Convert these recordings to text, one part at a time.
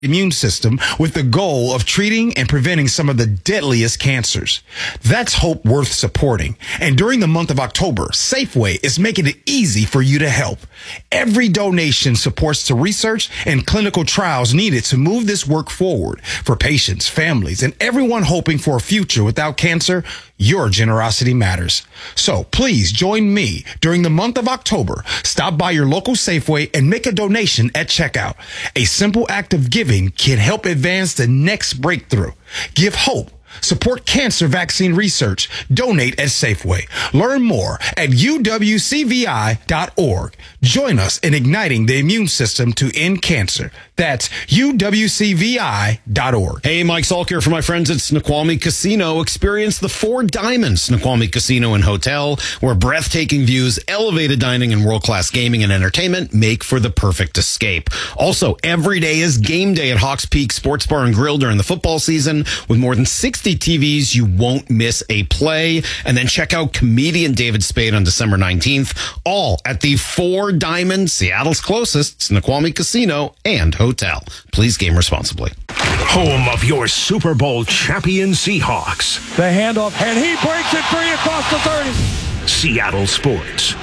immune system with the goal of treating and preventing some of the deadliest cancers. That's hope worth supporting. And during the month of October, Safeway is making it easy for you to help. Every donation supports the research and clinical trials needed to move this work forward for patients, families, and everyone hoping for a future without cancer. Your generosity matters. So please join me during the month of October. Stop by your local Safeway and make a donation at checkout. A simple act of giving can help advance the next breakthrough. Give hope. Support cancer vaccine research. Donate at Safeway. Learn more at uwcvi.org. Join us in igniting the immune system to end cancer. That's uwcvi.org. Hey, Mike Salk here for my friends at Snoqualmie Casino. Experience the Four Diamonds Snoqualmie Casino and Hotel, where breathtaking views, elevated dining, and world-class gaming and entertainment make for the perfect escape. Also, every day is game day at Hawks Peak Sports Bar and Grill during the football season, with more than 60 TVs. You won't miss a play. And then check out comedian David Spade on December 19th, all at the Four Diamonds, Seattle's closest Snoqualmie Casino and Hotel. Please game responsibly. Home of your Super Bowl champion Seahawks. The handoff, and he breaks it free across the 30. Seattle Sports.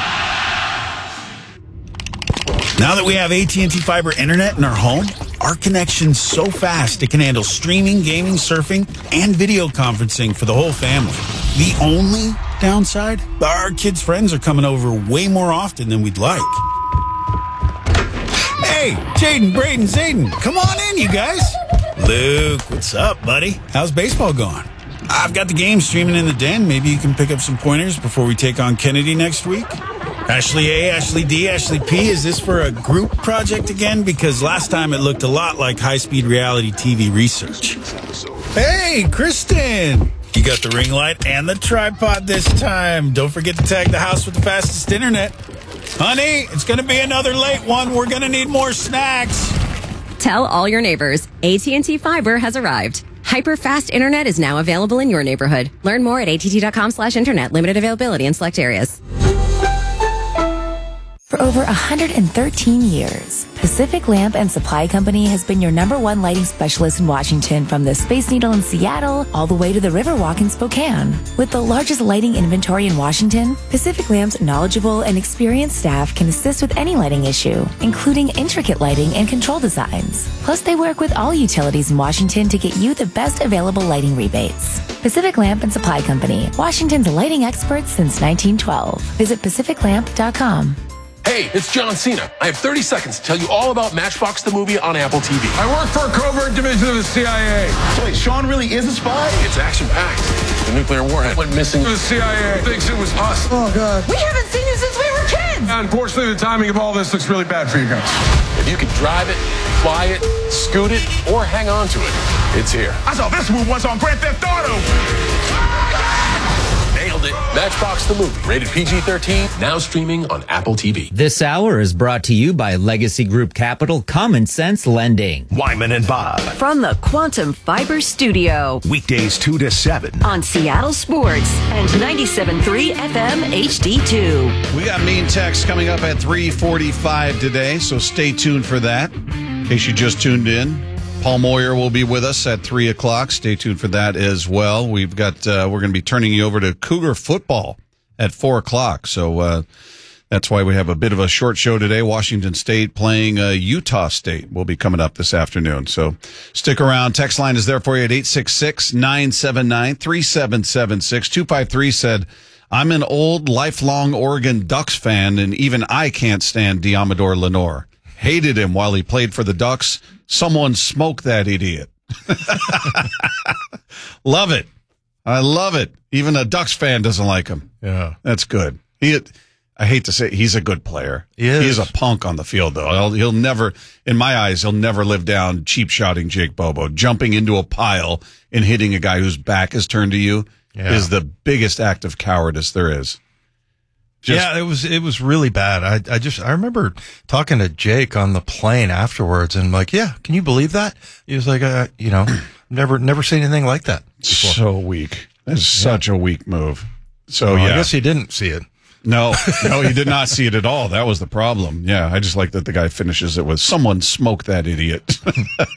Now that we have AT&T Fiber Internet in our home, our connection's so fast it can handle streaming, gaming, surfing, and video conferencing for the whole family. The only downside? Our kids' friends are coming over way more often than we'd like. Hey, Jaden, Braden, Zayden, come on in, you guys. Luke, what's up, buddy? How's baseball going? I've got the game streaming in the den. Maybe you can pick up some pointers before we take on Kennedy next week. Ashley A, Ashley D, Ashley P, is this for a group project again? Because last time it looked a lot like high-speed reality TV research. Hey, Kristen! You got the ring light and the tripod this time. Don't forget to tag the house with the fastest internet. Honey, it's going to be another late one. We're going to need more snacks. Tell all your neighbors, AT&T Fiber has arrived. Hyper-fast internet is now available in your neighborhood. Learn more at att.com/internet. Limited availability in select areas. For over 113 years, Pacific Lamp and Supply Company has been your #1 lighting specialist in Washington, from the Space Needle in Seattle all the way to the Riverwalk in Spokane. With the largest lighting inventory in Washington, Pacific Lamp's knowledgeable and experienced staff can assist with any lighting issue, including intricate lighting and control designs. Plus, they work with all utilities in Washington to get you the best available lighting rebates. Pacific Lamp and Supply Company, Washington's lighting experts since 1912. Visit pacificlamp.com. Hey, it's John Cena. I have 30 seconds to tell you all about Matchbox the movie on Apple TV. I work for a covert division of the CIA. So wait, Sean really is a spy? It's action-packed. The nuclear warhead went missing. The CIA thinks it was us. Oh, God. We haven't seen you since we were kids. Unfortunately, the timing of all this looks really bad for you guys. If you can drive it, fly it, scoot it, or hang on to it, it's here. I saw this move once on Grand Theft Auto. Nailed it. Matchbox the movie. Rated PG-13. Now streaming on Apple TV. This hour is brought to you by Legacy Group Capital Common Sense Lending. Wyman and Bob. From the Quantum Fiber Studio. Weekdays 2 to 7. On Seattle Sports and 97.3 FM HD2. We got mean text coming up at 3:45 today, so stay tuned for that. In case you just tuned in, Paul Moyer will be with us at 3 o'clock. Stay tuned for that as well. We've got, we're going to be turning you over to Cougar football at 4 o'clock. So, that's why we have a bit of a short show today. Washington State playing Utah State will be coming up this afternoon. So stick around. Text line is there for you at 866-979-3776. 253 said, I'm an old, lifelong Oregon Ducks fan, and even I can't stand Diamador Lenore. Hated him while he played for the Ducks. Someone smoke that idiot. Love it. I love it. Even a Ducks fan doesn't like him. Yeah. That's good. I hate to say it, he's a good player. He is. He's a punk on the field, though. He'll never, in my eyes, he'll never live down cheap shotting Jake Bobo. Jumping into a pile and hitting a guy whose back is turned to you is the biggest act of cowardice there is. It was really bad. I remember talking to Jake on the plane afterwards, and like, yeah, can you believe that? He was like, never seen anything like that before. So weak. That's such a weak move. So I guess he didn't see it. No, he did not see it at all. That was the problem. Yeah, I just like that the guy finishes it with, someone smoke that idiot.